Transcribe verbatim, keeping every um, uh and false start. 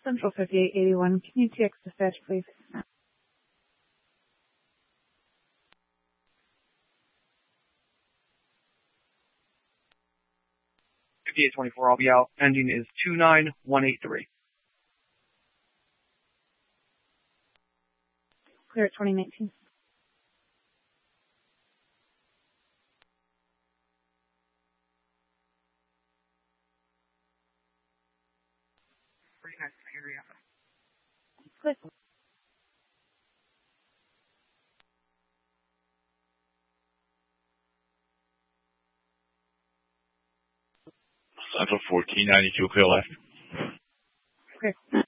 Central fifty-eight eighty-one. Community X dispatch, please. fifty-eight twenty-four, I'll be out. Ending is two nine one eight three. Clear at twenty nineteen. Pretty nice area. Clear. Central fourteen ninety-two, clear left. Clear.